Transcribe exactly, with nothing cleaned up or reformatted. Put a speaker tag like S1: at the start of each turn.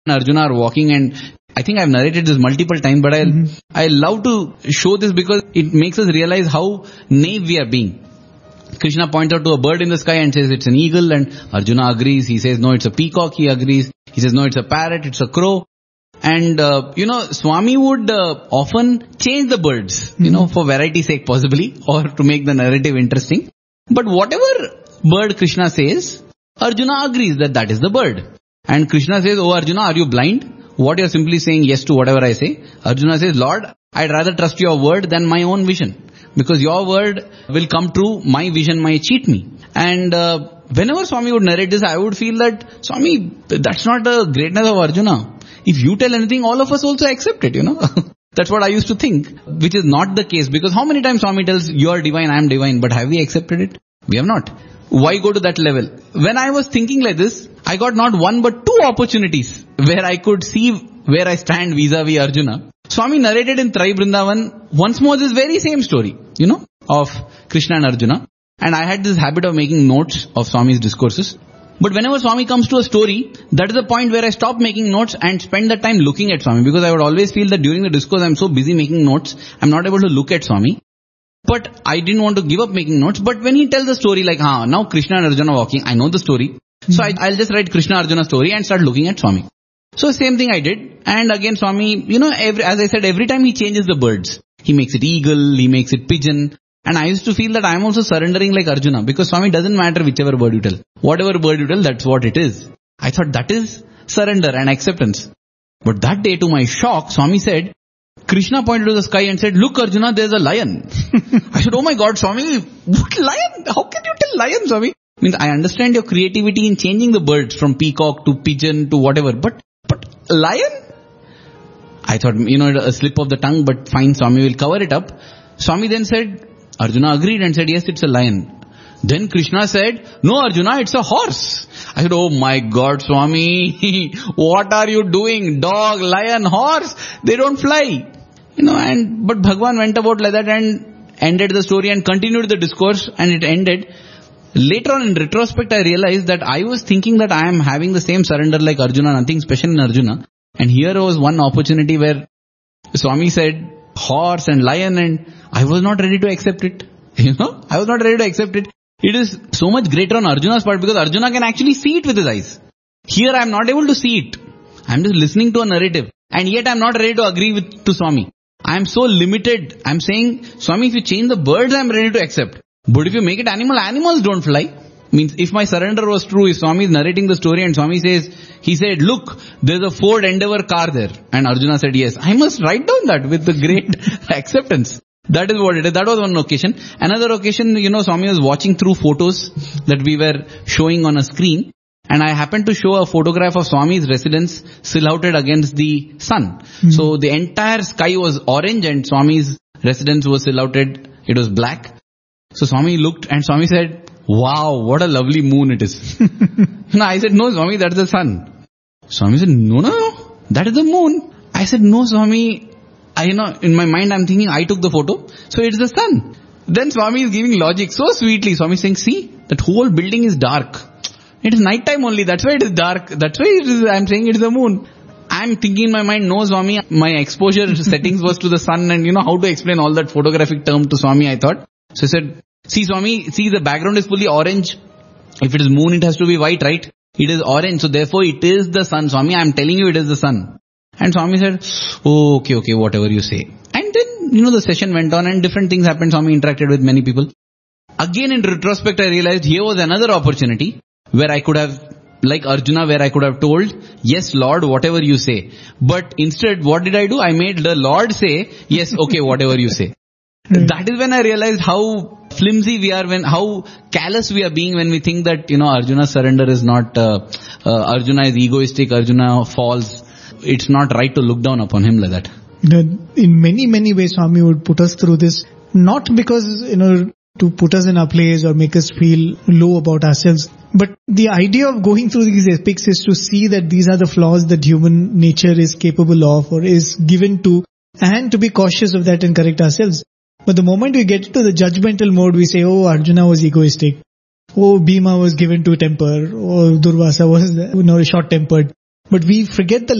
S1: Arjuna are walking, and I think I've narrated this multiple times, but I mm-hmm. I love to show this because it makes us realize how naive we are being. Krishna points out to a bird in the sky and says it's an eagle, and Arjuna agrees. He says no, it's a peacock. He agrees. He says no, it's a parrot, it's a crow. And, uh, you know, Swami would uh, often change the birds, you mm-hmm. know, for variety's sake possibly, or to make the narrative interesting. But whatever bird Krishna says, Arjuna agrees that that is the bird. And Krishna says, oh Arjuna, are you blind? What you're simply saying yes to whatever I say? Arjuna says, Lord, I'd rather trust your word than my own vision. Because your word will come true, my vision might cheat me. And uh, whenever Swami would narrate this, I would feel that, Swami, that's not the greatness of Arjuna. If you tell anything, all of us also accept it, you know. That's what I used to think, which is not the case. Because how many times Swami tells, you are divine, I am divine, but have we accepted it? We have not. Why go to that level? When I was thinking like this, I got not one but two opportunities where I could see where I stand vis-a-vis Arjuna. Swami narrated in Trai Vrindavan once more this very same story, you know, of Krishna and Arjuna. And I had this habit of making notes of Swami's discourses. But whenever Swami comes to a story, that is the point where I stop making notes and spend the time looking at Swami. Because I would always feel that during the discourse, I'm so busy making notes, I'm not able to look at Swami. But I didn't want to give up making notes. But when he tells the story like, ah, now Krishna and Arjuna walking, I know the story. Mm-hmm. So I, I'll just write Krishna Arjuna story and start looking at Swami. So same thing I did. And again Swami, you know, every, as I said, every time he changes the birds. He makes it eagle, he makes it pigeon. And I used to feel that I am also surrendering like Arjuna. Because Swami doesn't matter whichever bird you tell. Whatever bird you tell, that's what it is. I thought that is surrender and acceptance. But that day to my shock, Swami said, Krishna pointed to the sky and said, look Arjuna, there's a lion. I said, oh my God, Swami, what lion? How can you tell lion, Swami? Means I understand your creativity in changing the birds from peacock to pigeon to whatever. But, but lion? I thought, you know, a slip of the tongue, but fine, Swami will cover it up. Swami then said, Arjuna agreed and said, yes, it's a lion. Then Krishna said, no Arjuna, it's a horse. I said, oh my God, Swami, what are you doing? Dog, lion, horse, they don't fly. You know, and, but Bhagwan went about like that and ended the story and continued the discourse and it ended. Later on in retrospect, I realized that I was thinking that I am having the same surrender like Arjuna, nothing special in Arjuna. And here was one opportunity where Swami said horse and lion and I was not ready to accept it. You know, I was not ready to accept it. It is so much greater on Arjuna's part because Arjuna can actually see it with his eyes. Here I am not able to see it. I am just listening to a narrative. And yet I am not ready to agree with to Swami. I am so limited. I am saying, Swami, if you change the birds, I am ready to accept. But if you make it animal, animals don't fly. Means if my surrender was true, if Swami is narrating the story and Swami says, he said, look, there's a Ford Endeavour car there. And Arjuna said, yes. I must write down that with the great acceptance. That is what it is. That was one occasion. Another occasion, you know, Swami was watching through photos that we were showing on a screen. And I happened to show a photograph of Swami's residence silhouetted against the sun. Mm-hmm. So the entire sky was orange and Swami's residence was silhouetted. It was black. So Swami looked and Swami said, wow, what a lovely moon it is. No, I said, no Swami, that's the sun. Swami said, no, no, no, that is the moon. I said, no Swami, I, you know, in my mind I'm thinking I took the photo, so it's the sun. Then Swami is giving logic so sweetly. Swami is saying, see, that whole building is dark. It is night time only, that's why it is dark. That's why it is, I'm saying it is the moon. I'm thinking in my mind, no Swami, my exposure settings was to the sun and you know how to explain all that photographic term to Swami, I thought. So I said, see Swami, see the background is fully orange. If it is moon, it has to be white, right? It is orange, so therefore it is the sun. Swami, I am telling you it is the sun. And Swami said, oh, okay, okay, whatever you say. And then, you know, the session went on and different things happened. Swami interacted with many people. Again, in retrospect, I realized here was another opportunity where I could have, like Arjuna, where I could have told, yes, Lord, whatever you say. But instead, what did I do? I made the Lord say, yes, okay, whatever you say. That is when I realized how flimsy we are, when how callous we are being when we think that, you know, Arjuna's surrender is not, uh, uh, Arjuna is egoistic, Arjuna falls. It's not right to look down upon him like that.
S2: In many, many ways, Swami would put us through this, not because, you know, to put us in our place or make us feel low about ourselves. But the idea of going through these epics is to see that these are the flaws that human nature is capable of or is given to, and to be cautious of that and correct ourselves. But the moment we get into the judgmental mode, we say, oh, Arjuna was egoistic. Oh, Bhima was given to temper. Oh, Durvasa was, you know, short-tempered. but we forget the